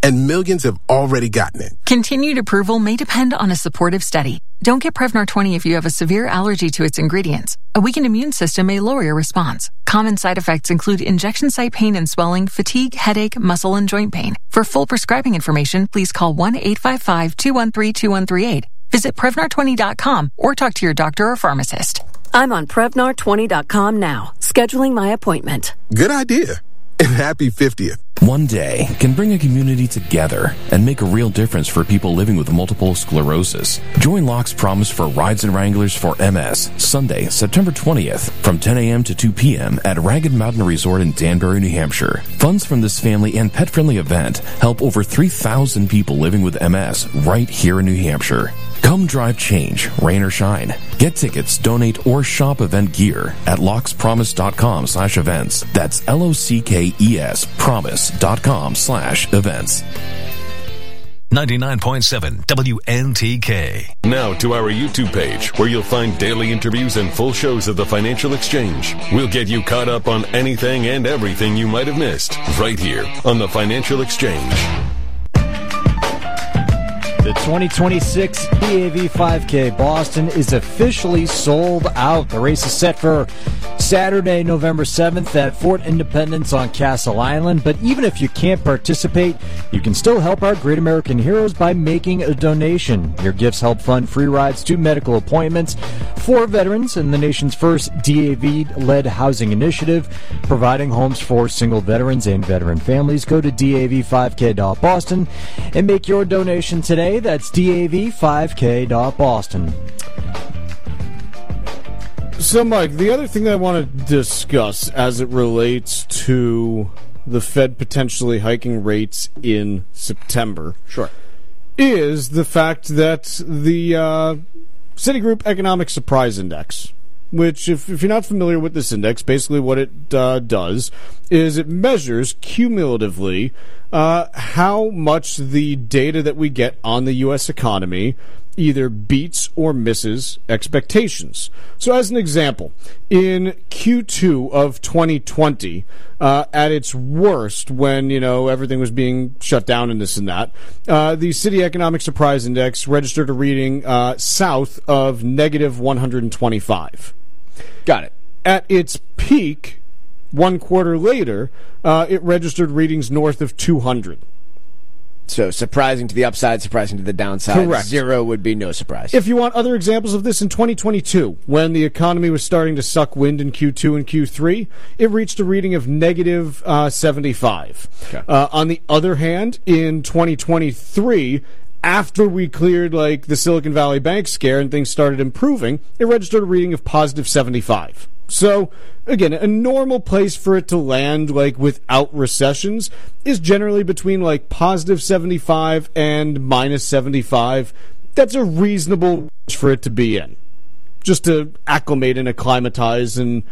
and millions have already gotten it. Continued approval may depend on a supportive study. Don't get Prevnar 20 if you have a severe allergy to its ingredients. A weakened immune system may lower your response. Common side effects include injection site pain and swelling, fatigue, headache, muscle, and joint pain. For full prescribing information, please call 1-855-213-2138. Visit Prevnar20.com or talk to your doctor or pharmacist. I'm on Prevnar20.com now, scheduling my appointment. Good idea. And happy 50th. One day can bring a community together and make a real difference for people living with multiple sclerosis. Join Locke's Promise for Rides and Wranglers for MS, Sunday, September 20th, from 10 a.m. to 2 p.m. at Ragged Mountain Resort in Danbury, New Hampshire. Funds from this family and pet-friendly event help over 3,000 people living with MS right here in New Hampshire. Come drive change, rain or shine. Get tickets, donate, or shop event gear at lockspromise.com/events. That's LOCKES promise.com/events. 99.7 WNTK. Now to our YouTube page, where you'll find daily interviews and full shows of the Financial Exchange. We'll get you caught up on anything and everything you might have missed, right here on the Financial Exchange. The 2026 DAV 5K Boston is officially sold out. The race is set for Saturday, November 7th at Fort Independence on Castle Island. But even if you can't participate, you can still help our great American heroes by making a donation. Your gifts help fund free rides to medical appointments for veterans in the nation's first DAV-led housing initiative, providing homes for single veterans and veteran families. Go to DAV5K.Boston and make your donation today. That's DAV5K.Boston. So, Mike, the other thing that I want to discuss as it relates to the Fed potentially hiking rates in September, is the fact that the Citigroup Economic Surprise Index, which, if you're not familiar with this index, basically what it does is it measures cumulatively how much the data that we get on the U.S. economy either beats or misses expectations. So as an example, in Q2 of 2020, at its worst, when, everything was being shut down and this and that, the Citi Economic Surprise Index registered a reading south of negative 125. Got it. At its peak, 1 quarter later, it registered readings north of 200. So surprising to the upside, surprising to the downside. Correct. Zero would be no surprise. If you want other examples of this, in 2022, when the economy was starting to suck wind in Q2 and Q3, it reached a reading of negative 75. Okay. On the other hand, in 2023, after we cleared the Silicon Valley Bank scare and things started improving, it registered a reading of positive 75. So, again, a normal place for it to land, without recessions, is generally between, positive 75 and minus 75. That's a reasonable range for it to be in. Just to acclimate and acclimatize and,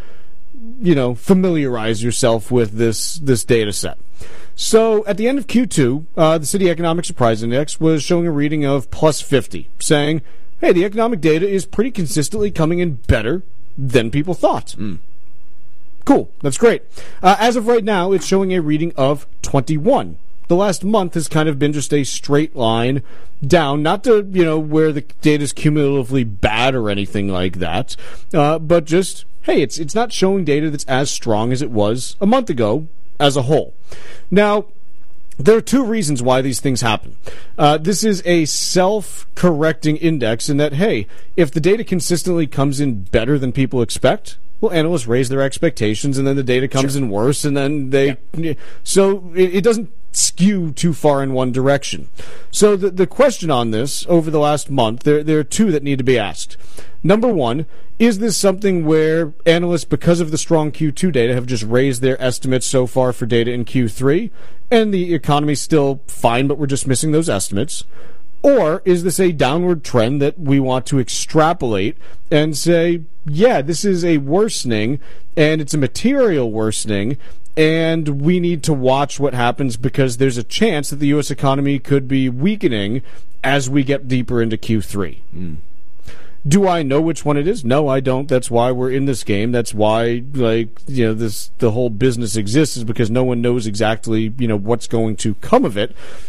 familiarize yourself with this data set. So, at the end of Q2, the Citi Economic Surprise Index was showing a reading of plus 50, saying, hey, the economic data is pretty consistently coming in better than people thought. Cool. That's great. As of right now, it's showing a reading of 21. The last month has kind of been just a straight line down, not to, where the data is cumulatively bad or anything like that, but just, hey, it's not showing data that's as strong as it was a month ago as a whole. Now, there are two reasons why these things happen. This is a self-correcting index in that, hey, if the data consistently comes in better than people expect, well, analysts raise their expectations, and then the data comes in worse, and then they... Yeah. So it doesn't skew too far in one direction. So the question on this over the last month, there are two that need to be asked. Number one, is this something where analysts, because of the strong Q2 data, have just raised their estimates so far for data in Q3, and the economy's still fine, but we're just missing those estimates? Or is this a downward trend that we want to extrapolate and say, yeah, this is a worsening, and it's a material worsening, and we need to watch what happens because there's a chance that the U.S. economy could be weakening as we get deeper into Q3. Do I know which one it is? No, I don't. That's why we're in this game. That's why, the whole business exists, is because no one knows exactly, what's going to come of it.